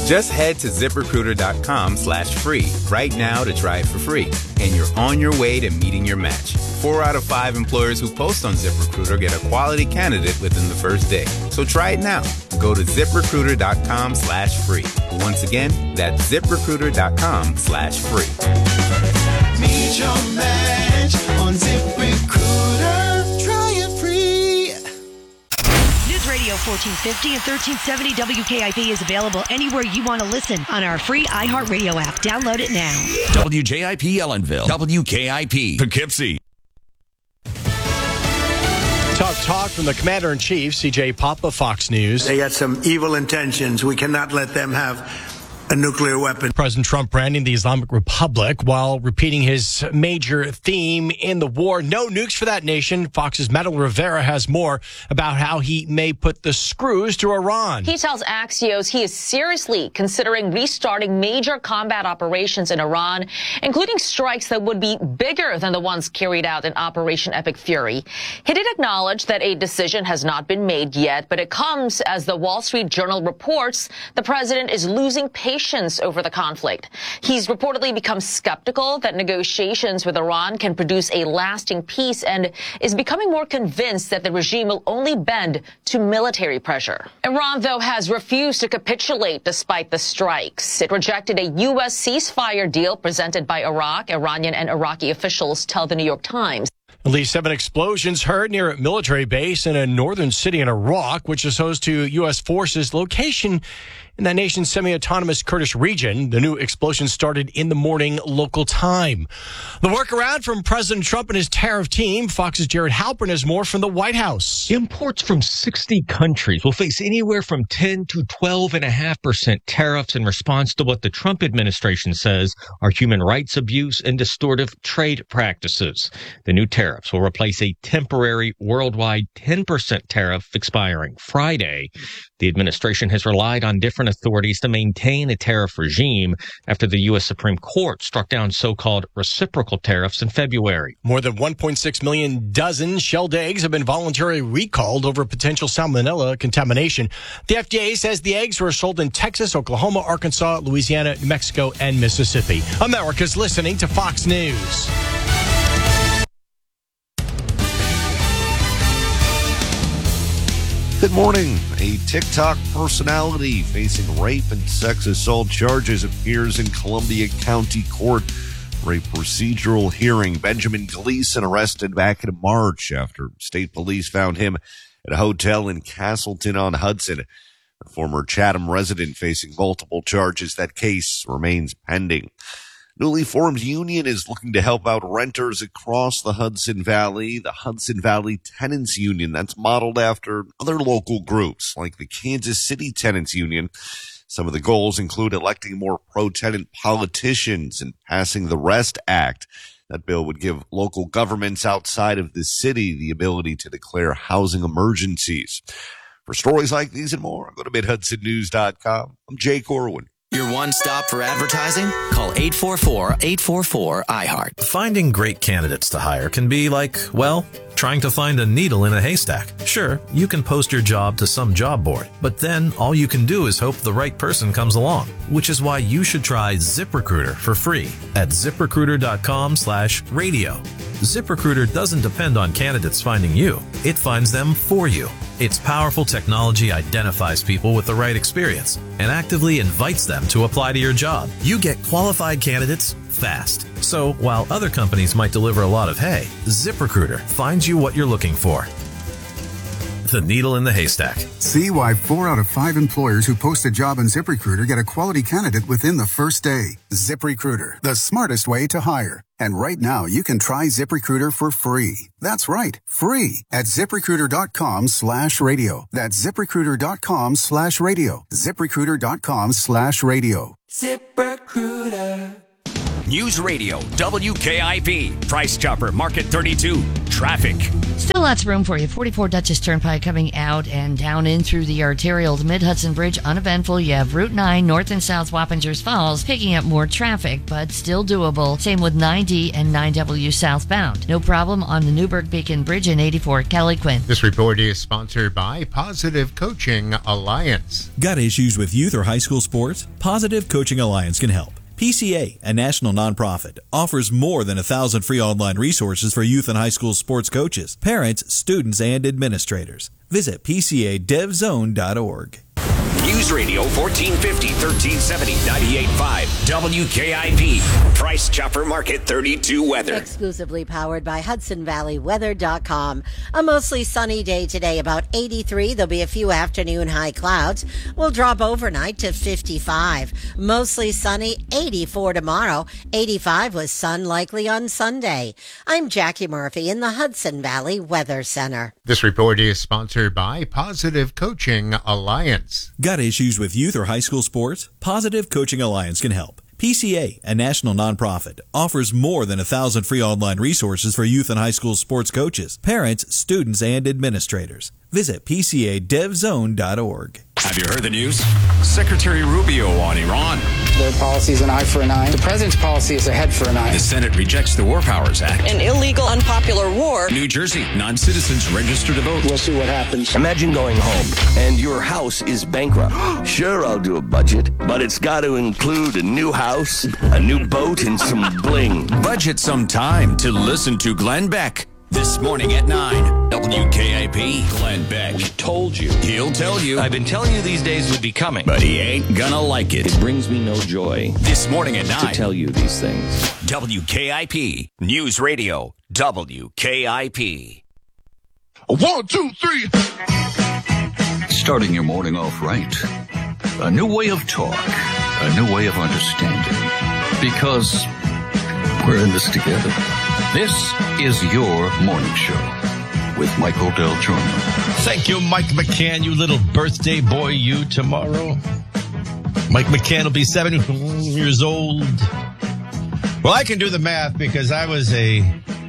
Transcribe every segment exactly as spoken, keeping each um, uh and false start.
Just head to ZipRecruiter.com slash free right now to try it for free. And you're on your way to meeting your match. Four out of five employers who post on ZipRecruiter get a quality candidate within the first day. So try it now. Go to ZipRecruiter.com slash free. Once again, that's ZipRecruiter.com slash free. Meet your match on ZipRecruiter. Try it free. News Radio fourteen fifty and thirteen seventy W K I P is available anywhere you want to listen on our free iHeartRadio app. Download it now. W J I P Ellenville. W K I P Poughkeepsie. Tough talk from the Commander-in-Chief, C J Papa, Fox News. They got some evil intentions. We cannot let them have a nuclear weapon. President Trump branding the Islamic Republic while repeating his major theme in the war. No nukes for that nation. Fox's Metal Rivera has more about how he may put the screws to Iran. He tells Axios he is seriously considering restarting major combat operations in Iran, including strikes that would be bigger than the ones carried out in Operation Epic Fury. He did acknowledge that a decision has not been made yet, but it comes as the Wall Street Journal reports the president is losing patience over the conflict. He's reportedly become skeptical that negotiations with Iran can produce a lasting peace and is becoming more convinced that the regime will only bend to military pressure. Iran, though, has refused to capitulate despite the strikes. It rejected a U S ceasefire deal presented by Iraq. Iranian and Iraqi officials tell the New York Times. At least seven explosions heard near a military base in a northern city in Iraq, which is host to U S forces. Location in that nation's semi-autonomous Kurdish region. The new explosion started in the morning local time. The workaround from President Trump and his tariff team. Fox's Jared Halpern has more from the White House. Imports from sixty countries will face anywhere from ten to twelve point five percent tariffs in response to what the Trump administration says are human rights abuse and distortive trade practices. The new tariffs will replace a temporary worldwide ten percent tariff expiring Friday. The administration has relied on different authorities to maintain a tariff regime after the U S Supreme Court struck down so-called reciprocal tariffs in February. More than one point six million dozen shelled eggs have been voluntarily recalled over potential salmonella contamination. The F D A says the eggs were sold in Texas, Oklahoma, Arkansas, Louisiana, New Mexico, and Mississippi. America's listening to Fox News. Good morning. A TikTok personality facing rape and sex assault charges appears in Columbia County Court for a procedural hearing. Benjamin Gleason arrested back in March after state police found him at a hotel in Castleton-on-Hudson. A former Chatham resident facing multiple charges. That case remains pending. Newly formed union is looking to help out renters across the Hudson Valley. The Hudson Valley Tenants Union, that's modeled after other local groups like the Kansas City Tenants Union. Some of the goals include electing more pro-tenant politicians and passing the REST Act. That bill would give local governments outside of the city the ability to declare housing emergencies. For stories like these and more, go to mid hudson news dot com. I'm Jake Orwin. Your one stop for advertising? Call eight four four, eight four four, I heart. Finding great candidates to hire can be like, well, trying to find a needle in a haystack. Sure, you can post your job to some job board, but then all you can do is hope the right person comes along, which is why you should try ZipRecruiter for free at ZipRecruiter.com slash radio. ZipRecruiter doesn't depend on candidates finding you. It finds them for you. Its powerful technology identifies people with the right experience and actively invites them to apply to your job. You get qualified candidates fast. So while other companies might deliver a lot of hay, ZipRecruiter finds you what you're looking for. The needle in the haystack. See why four out of five employers who post a job on ZipRecruiter get a quality candidate within the first day. ZipRecruiter, the smartest way to hire. And right now, you can try ZipRecruiter for free. That's right, free at ZipRecruiter.com slash radio. That's ZipRecruiter.com slash radio. ZipRecruiter.com slash radio. ZipRecruiter. News Radio, W K I P. Price Chopper, Market thirty-two. Traffic. Still lots of room for you. forty-four Dutchess Turnpike coming out and down in through the arterial to Mid-Hudson Bridge. Uneventful. You have Route nine north and south Wappingers Falls picking up more traffic, but still doable. Same with nine D and nine W southbound. No problem on the Newburgh Beacon Bridge and eighty-four Kelly Quinn. This report is sponsored by Positive Coaching Alliance. Got issues with youth or high school sports? Positive Coaching Alliance can help. P C A, a national nonprofit, offers more than a thousand free online resources for youth and high school sports coaches, parents, students, and administrators. Visit P C A dev zone dot org. News Radio fourteen fifty, thirteen seventy, ninety-eight point five, W K I P. Price Chopper Market thirty-two weather. Exclusively powered by Hudson Valley Weather dot com. A mostly sunny day today, about eighty-three. There'll be a few afternoon high clouds. We'll drop overnight to fifty-five. Mostly sunny, eighty-four tomorrow. eighty-five with sun likely on Sunday. I'm Jackie Murphy in the Hudson Valley Weather Center. This report is sponsored by Positive Coaching Alliance. Got issues with youth or high school sports? Positive Coaching Alliance can help. P C A, a national nonprofit, offers more than a thousand free online resources for youth and high school sports coaches, parents, students, and administrators. Visit P C A dev zone dot org. Have you heard the news? Secretary Rubio on Iran. Their policy is an eye for an eye. The president's policy is a head for an eye. The Senate rejects the War Powers Act. An illegal, unpopular war. New Jersey, non-citizens register to vote. We'll see what happens. Imagine going home and your house is bankrupt. Sure, I'll do a budget, but it's got to include a new house, a new boat, and some bling. Budget some time to listen to Glenn Beck. This morning at nine, W K I P, Glenn Beck. We told you. He'll tell you. I've been telling you these days would be coming. But he ain't gonna like it. It brings me no joy. This morning at nine. To tell you these things. W K I P, News Radio, W K I P. One, two, three. Starting your morning off right. A new way of talk. A new way of understanding. Because we're in this together. This is your morning show with Michael Del Giorno. Thank you, Mike McCann, you little birthday boy, you tomorrow. Mike McCann will be seven years old. Well, I can do the math because I was a...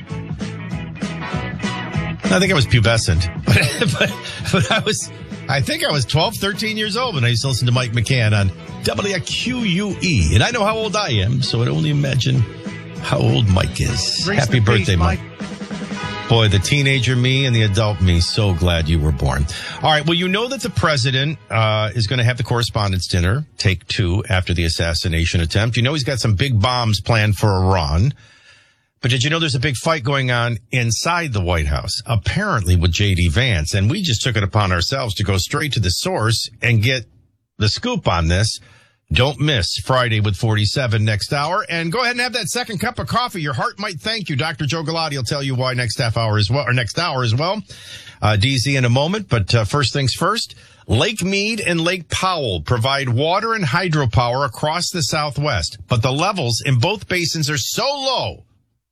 I think I was pubescent. But, but, but I was... I think I was twelve, thirteen years old when I used to listen to Mike McCann on W Q U E. And I know how old I am, so I can only imagine how old Mike is. Brings Happy birthday, peace, Mike. Boy, the teenager me and the adult me, so glad you were born. All right, well, you know that the president uh, is going to have the Correspondents' Dinner, take two, after the assassination attempt. You know he's got some big bombs planned for Iran. But did you know there's a big fight going on inside the White House, apparently with J D Vance? And we just took it upon ourselves to go straight to the source and get the scoop on this. Don't miss Friday with forty-seven next hour. And go ahead and have that second cup of coffee. Your heart might thank you. Doctor Joe Galati will tell you why next half hour as well, or next hour as well. Uh, D Z in a moment. But uh, first things first, Lake Mead and Lake Powell provide water and hydropower across the Southwest. But the levels in both basins are so low.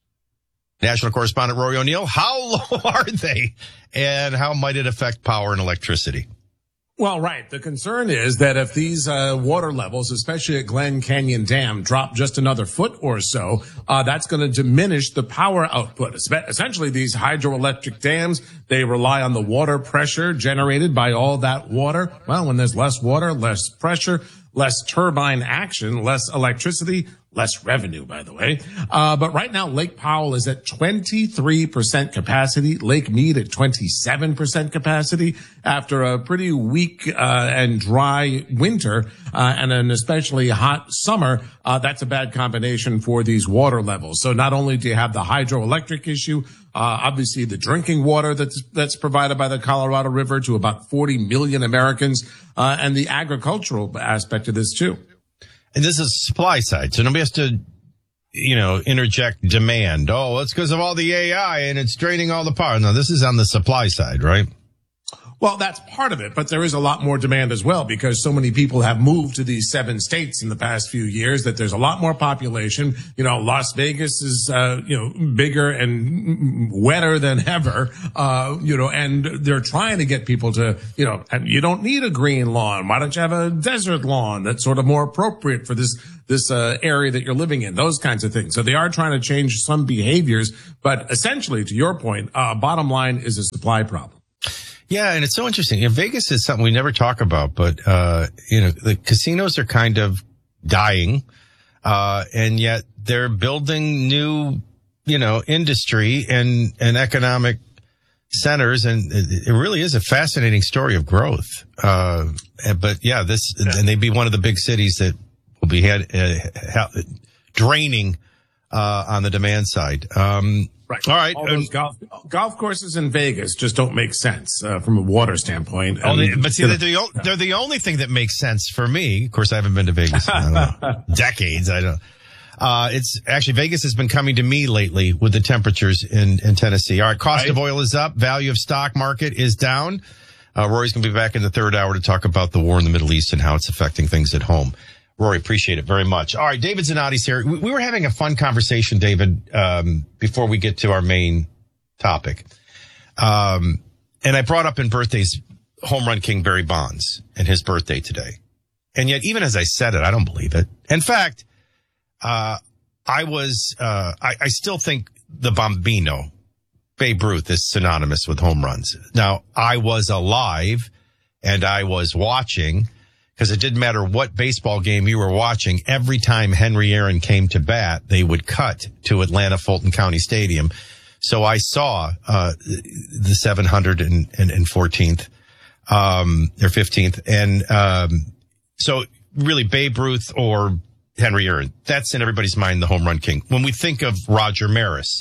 National correspondent Rory O'Neill, how low are they? And how might it affect power and electricity? Well, right. The concern is that if these uh, water levels, especially at Glen Canyon Dam, drop just another foot or so, uh, that's going to diminish the power output. Essentially, these hydroelectric dams, they rely on the water pressure generated by all that water. Well, when there's less water, less pressure, less turbine action, less electricity, less revenue, by the way. Uh, but right now, Lake Powell is at twenty-three percent capacity. Lake Mead at twenty-seven percent capacity after a pretty weak uh, and dry winter uh, and an especially hot summer. Uh, that's a bad combination for these water levels. So not only do you have the hydroelectric issue, uh, obviously the drinking water that's, that's provided by the Colorado River to about forty million Americans, uh, and the agricultural aspect of this too. And this is supply side, so nobody has to, you know, interject demand. Oh, it's because of all the A I and it's draining all the power. No, this is on the supply side, right? Well, that's part of it, but there is a lot more demand as well because so many people have moved to these seven states in the past few years that there's a lot more population. You know, Las Vegas is, uh, you know, bigger and wetter than ever, uh, you know, and they're trying to get people to, you know, you don't need a green lawn. Why don't you have a desert lawn that's sort of more appropriate for this, this, uh, area that you're living in? Those kinds of things. So they are trying to change some behaviors, but essentially, to your point, uh, bottom line is a supply problem. Yeah, and it's so interesting. You know, Vegas is something we never talk about, but, uh, you know, the casinos are kind of dying, uh, and yet they're building new, you know, industry and, and economic centers, and it really is a fascinating story of growth. Uh, but yeah, this, and they'd be one of the big cities that will be had, uh, draining, uh, on the demand side. Um, Right. All right. All those golf, golf courses in Vegas just don't make sense uh, from a water standpoint. Oh, they, And, but see, you know, they're the, they're the only thing that makes sense for me. Of course, I haven't been to Vegas in I don't know, decades. I don't. Uh, it's actually Vegas has been coming to me lately with the temperatures in, in Tennessee. All right. Cost Right. of oil is up. Value of stock market is down. Uh, Rory's going to be back in the third hour to talk about the war in the Middle East and how it's affecting things at home. Rory, appreciate it very much. All right. David Zanotti's here. We, we were having a fun conversation, David, um, before we get to our main topic. Um, and I brought up in birthdays home run king Barry Bonds and his birthday today. And yet, even as I said it, I don't believe it. In fact, uh, I was, uh, I, I still think the Bambino, Babe Ruth, is synonymous with home runs. Now, I was alive and I was watching, because it didn't matter what baseball game you were watching. Every time Henry Aaron came to bat, they would cut to Atlanta Fulton County Stadium. So I saw, uh, the seven hundred fourteenth, um, or fifteenth. And, um, so really Babe Ruth or Henry Aaron, that's in everybody's mind, the home run king. When we think of Roger Maris,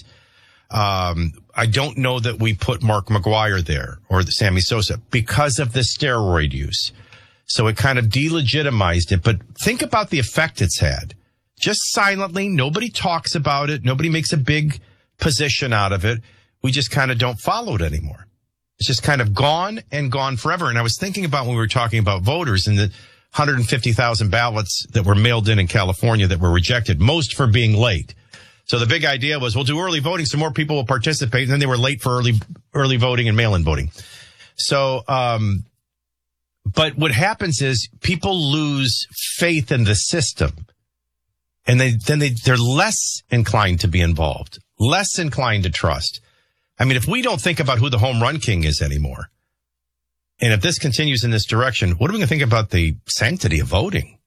um, I don't know that we put Mark McGwire there or the Sammy Sosa because of the steroid use. So it kind of delegitimized it. But think about the effect it's had. Just silently, nobody talks about it. Nobody makes a big position out of it. We just kind of don't follow it anymore. It's just kind of gone and gone forever. And I was thinking about when we were talking about voters and the one hundred fifty thousand ballots that were mailed in in California that were rejected, most for being late. So the big idea was we'll do early voting so more people will participate. And then they were late for early, early voting and mail-in voting. So, um, but what happens is people lose faith in the system, and they then they they're less inclined to be involved, less inclined to trust. I mean, if we don't think about who the home run king is anymore, and if this continues in this direction, what are we going to think about the sanctity of voting?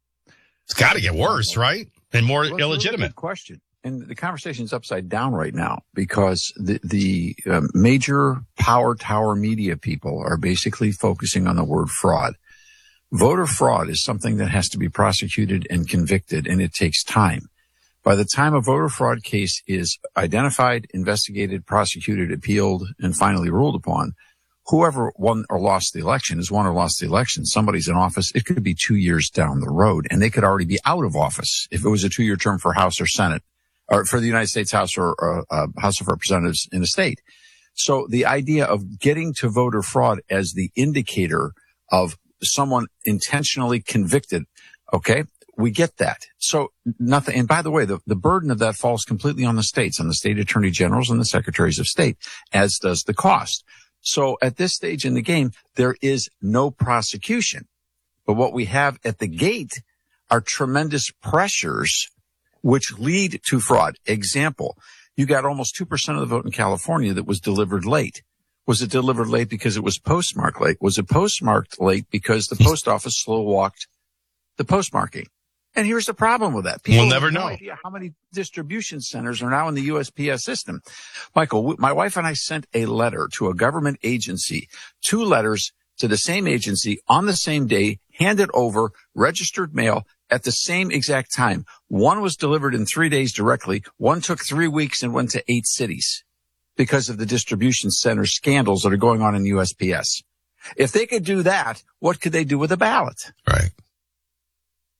It's got to get worse, right? And more well, illegitimate. Really good question. And the conversation's upside down right now because the, the uh, major power tower media people are basically focusing on the word fraud. Voter fraud is something that has to be prosecuted and convicted, and it takes time. By the time a voter fraud case is identified, investigated, prosecuted, appealed, and finally ruled upon, whoever won or lost the election is won or lost the election. Somebody's in office. It could be two years down the road, and they could already be out of office if it was a two-year term for House or Senate. Or for the United States House or uh, uh, House of Representatives in a state. So the idea of getting to voter fraud as the indicator of someone intentionally convicted, okay, we get that. So nothing, and by the way, the, the burden of that falls completely on the states, on the state attorney generals and the secretaries of state, as does the cost. So at this stage in the game, there is no prosecution. But what we have at the gate are tremendous pressures which lead to fraud. Example, you got almost two percent of the vote in California that was delivered late. Was it delivered late because it was postmarked late? Was it postmarked late because the post office slow walked the postmarking? And here's the problem with that. People We'll never have no know. idea how many distribution centers are now in the U S P S system. Michael, my wife and I sent a letter to a government agency, two letters to the same agency on the same day, handed over, registered mail, at the same exact time. One was delivered in three days directly. One took three weeks and went to eight cities because of the distribution center scandals that are going on in U S P S. If they could do that, what could they do with a ballot? Right.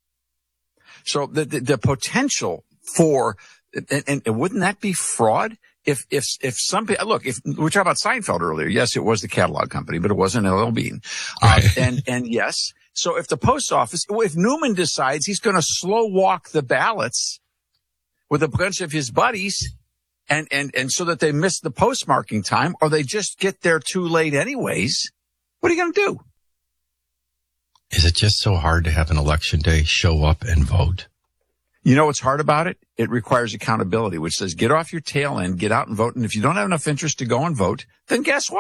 So the, the, the potential for, and, and wouldn't that be fraud? if, if, if some, look, if we talked about Seinfeld earlier, yes, it was the catalog company, but it wasn't L L Bean. Uh, and, and yes, so if the post office, if Newman decides he's going to slow walk the ballots with a bunch of his buddies and, and, and so that they miss the postmarking time or they just get there too late anyways, what are you going to do? Is it just so hard to have an election day, show up and vote? You know what's hard about it? It requires accountability, which says get off your tail end, get out and vote. And if you don't have enough interest to go and vote, then guess what?